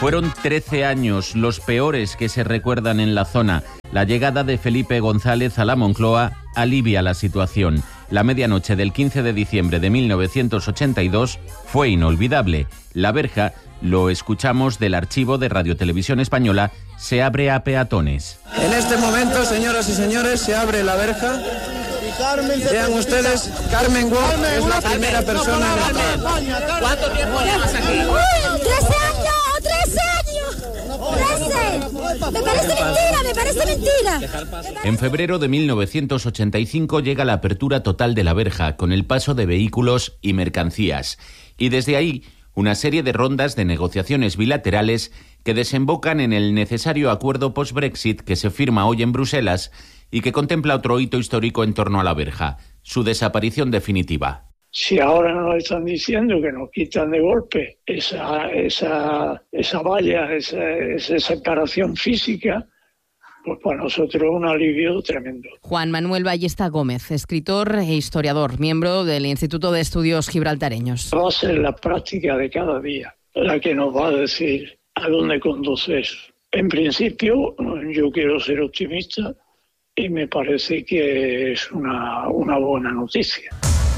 Fueron 13 años, los peores que se recuerdan en la zona. La llegada de Felipe González a la Moncloa alivia la situación. La medianoche del 15 de diciembre de 1982 fue inolvidable. La verja, lo escuchamos del archivo de Radio Televisión Española, se abre a peatones. En este momento, señoras y señores, se abre la verja. Vean ustedes, Carmen Gual es la primera persona en la... ¿Cuánto tiempo llevas aquí? ¡Uy! ¡13 años! Me parece mentira. En febrero de 1985 llega la apertura total de la verja, con el paso de vehículos y mercancías. Y desde ahí, una serie de rondas de negociaciones bilaterales que desembocan en el necesario acuerdo post-Brexit que se firma hoy en Bruselas y que contempla otro hito histórico en torno a la verja, su desaparición definitiva. Si ahora nos están diciendo que nos quitan de golpe esa valla, esa separación física, pues para nosotros es un alivio tremendo. Juan Manuel Ballesta Gómez, escritor e historiador, miembro del Instituto de Estudios Gibraltareños. Va a ser la práctica de cada día la que nos va a decir a dónde conduce eso. En principio, yo quiero ser optimista y me parece que es una buena noticia.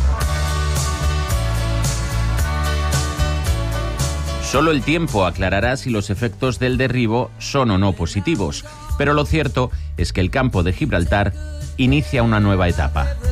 Solo el tiempo aclarará si los efectos del derribo son o no positivos, pero lo cierto es que el campo de Gibraltar inicia una nueva etapa.